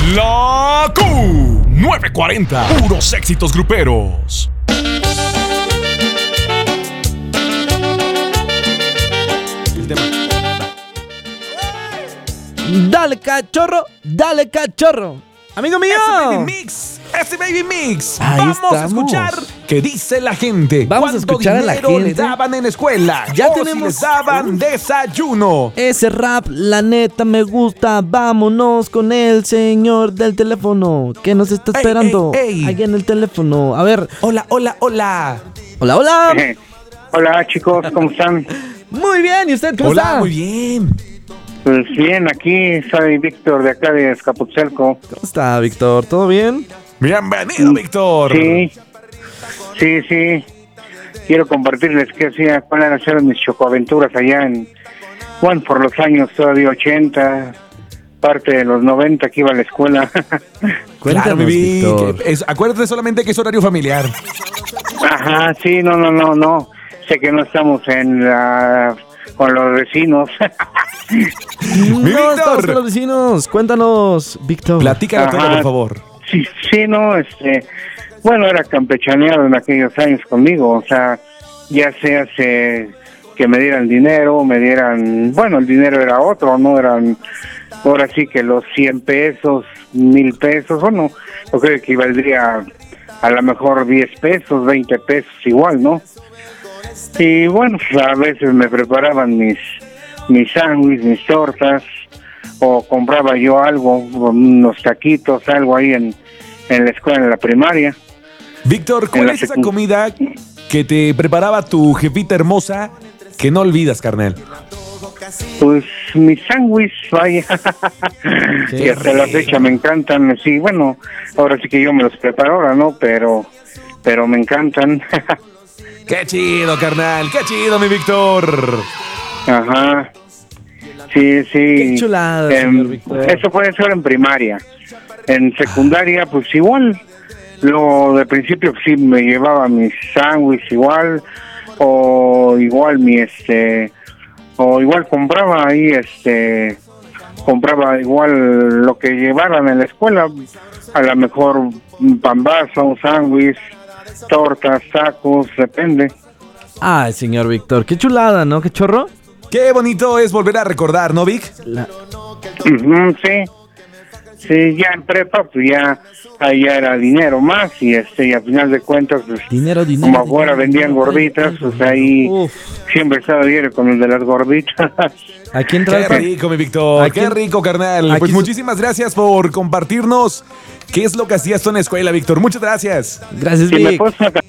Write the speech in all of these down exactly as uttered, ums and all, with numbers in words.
La Q novecientos cuarenta, puros éxitos gruperos. El tema. Dale cachorro, dale cachorro. Amigo mío. Ese Baby Mix, ese Baby Mix. Ahí Vamos estamos. a escuchar qué dice la gente. Vamos a escuchar a la dinero gente. le daban en la escuela? Ya o tenemos- si les daban desayuno. Ese rap, la neta me gusta. Vámonos con el señor del teléfono que nos está Ey, esperando ey, ey. ahí en el teléfono. A ver, Hola, hola, hola. hola, hola. Eh, Hola chicos, ¿cómo están? Muy bien, ¿y usted cómo Hola, está? muy bien. Pues bien, aquí soy Víctor de acá de Escapotzalco. ¿Cómo está, Víctor? ¿Todo bien? Bienvenido, Víctor. Sí, sí, sí. Quiero compartirles qué hacía, cuáles eran ser mis chocoaventuras allá en, bueno, por los años todavía ochenta, parte de los noventa que iba a la escuela. Cuéntanos, Claro, mi Vic. Víctor. Es- acuérdate solamente que es horario familiar. Ajá, sí, no, no, no, no. Sé que no estamos en la con los vecinos. Mi No, Víctor. estamos con los vecinos. Cuéntanos, Víctor. Platícalo todo, Ajá. por favor. Sí, sí, no, este, bueno, era campechaneado en aquellos años conmigo, o sea, ya se hace que me dieran dinero, me dieran, bueno, el dinero era otro, no eran, ahora sí que los cien pesos, mil pesos, bueno, yo creo que equivaldría a lo mejor diez pesos, veinte pesos igual, ¿no? Y bueno, pues, a veces me preparaban mis, mis sándwiches, mis tortas, o compraba yo algo, unos taquitos, algo ahí en, en la escuela, en la primaria. Víctor, ¿cuál En la es esa secu- comida que te preparaba tu jefita hermosa que no olvidas, carnal? Pues mis sándwiches, vaya, Qué y hasta la rico. fecha me encantan, sí, bueno, ahora sí que yo me los preparo ahora, ¿no? Pero, pero me encantan. ¡Qué chido, carnal! ¡Qué chido, mi Víctor! Ajá. Sí, sí. Qué chulada, Em, señor Víctor. Eso puede ser en primaria. En secundaria, pues igual. Lo de principio pues, sí me llevaba mis sándwiches igual, o igual mi este, o igual compraba ahí este, compraba igual lo que llevaran en la escuela, a lo mejor un pambazo, un sándwich, tortas, tacos, depende. Ay, señor Víctor, qué chulada, ¿no? Qué chorro. Qué bonito es volver a recordar, ¿no, Vic? La- Ujú, sí, sí, ya en prepa, pues ya, ahí ya era dinero más, y este, y al final de cuentas, pues, Dinero, dinero. como afuera dinero, vendían dinero, gorditas, dinero. pues ahí Uf, siempre estaba bien con el de las gorditas. aquí entra Qué el... rico, mi Víctor. Aquí- Qué rico, carnal. aquí Pues su- muchísimas gracias por compartirnos qué es lo que hacías tú en la escuela, Víctor. Muchas gracias. Gracias, Si me Vic. puedes, una ca-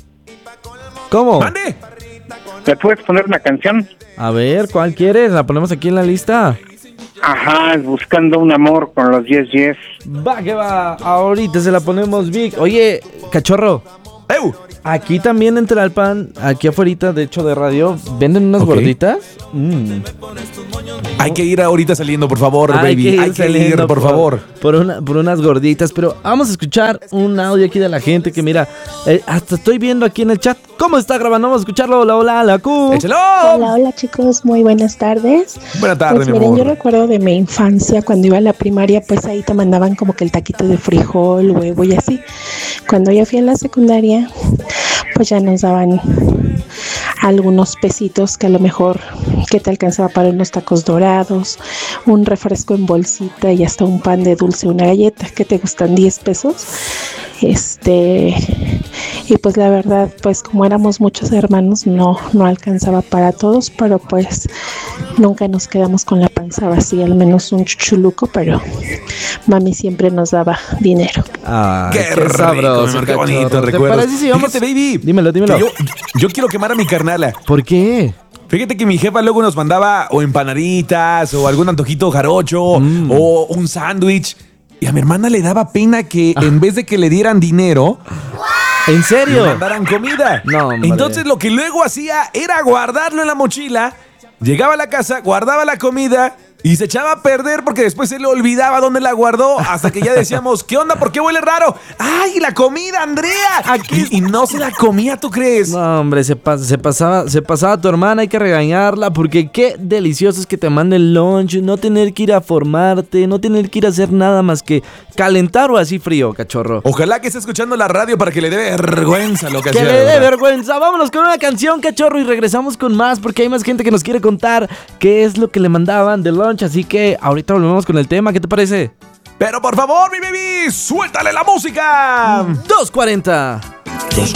¿Cómo? ¡Mande! ¿me puedes poner una canción? A ver, ¿cuál quieres? La ponemos aquí en la lista. Ajá, es Buscando un Amor con los diez diez. Va, que va. Ahorita se la ponemos, Vic. Oye, cachorro. ¡Eu! Aquí también en Tlalpan, aquí afuera, de hecho, de radio, venden unas Ok. gorditas. Mm. Hay que ir ahorita saliendo, por favor, Hay baby. que ir Hay que saliendo ir, por favor. Por, una, por unas gorditas. Pero vamos a escuchar un audio aquí de la gente que mira, eh, hasta estoy viendo aquí en el chat cómo está grabando. Vamos a escucharlo. Hola, hola, la Q. ¡Échalo! Hola, hola chicos, muy buenas tardes. Buenas tardes, Pues mi miren, amor. yo recuerdo de mi infancia, cuando iba a la primaria, pues ahí te mandaban como que el taquito de frijol, huevo y así. Cuando yo fui a la secundaria, pues ya nos daban algunos pesitos que a lo mejor que te alcanzaba para unos tacos dorados, un refresco en bolsita y hasta un pan de dulce, una galleta, que te gustan diez pesos. Este, y pues la verdad, pues como éramos muchos hermanos, no, no alcanzaba para todos, pero pues nunca nos quedamos con la panza vacía, al menos un chuchuluco, pero mami siempre nos daba dinero. Ay, Qué, rico, sabroso, mi amor, qué bonito cachorro. ¿Te recuerdo. parece si vamos? Fíjate, baby. Dímelo, dímelo. que Yo, yo quiero quemar a mi carnala. ¿Por qué? Fíjate que mi jefa luego nos mandaba o empanaditas o algún antojito jarocho Mm. o un sándwich. Y a mi hermana le daba pena que en vez de que le dieran dinero, ¿En le serio? mandaran comida. No, hombre. Entonces lo que luego hacía era guardarlo en la mochila, llegaba a la casa, guardaba la comida Y se echaba a perder porque después se le olvidaba dónde la guardó. Hasta que ya decíamos, ¿qué onda? ¿Por qué huele raro? ¡Ay, la comida, Andrea! Aquí. Y, y no se la comía, ¿tú crees? No, hombre, se, pas- se, pasaba, se pasaba tu hermana, hay que regañarla, porque qué delicioso es que te mande el lunch, no tener que ir a formarte, no tener que ir a hacer nada más que calentar o así frío, cachorro. Ojalá que esté escuchando la radio para que le dé vergüenza lo que Que hacía. le de dé verdad. vergüenza. Vámonos con una canción, cachorro, y regresamos con más porque hay más gente que nos quiere contar qué es lo que le mandaban de lunch. Así que ahorita volvemos con el tema. ¿Qué te parece? Pero por favor, mi baby, suéltale la música. dos cuarenta. dos